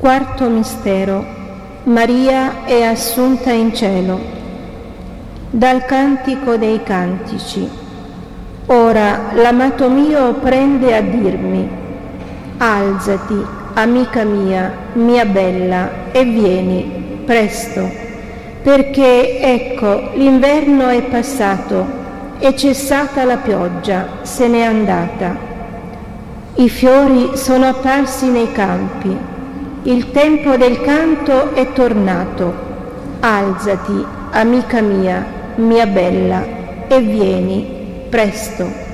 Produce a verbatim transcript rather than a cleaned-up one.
Quarto mistero. Maria è assunta in cielo. Dal Cantico dei Cantici. Ora l'amato mio prende a dirmi: alzati, amica mia, mia bella, e vieni, presto, perché ecco l'inverno è passato, è cessata la pioggia, se n'è andata. I fiori sono apparsi nei campi, il tempo del canto è tornato. Alzati, amica mia, mia bella, e vieni, presto.